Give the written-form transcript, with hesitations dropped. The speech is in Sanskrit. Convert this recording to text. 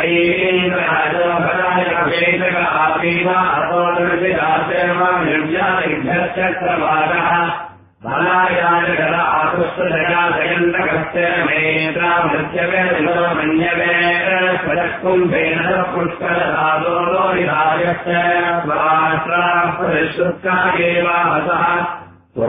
बलायाजल आकृष्टजयाजयन्तकस्य मेत्रामृत्यवेमन्यवे स्वजकुम्भेन पुष्करधादो निधायस्य स्वाश्रापरिश्रुत्का एवाहसः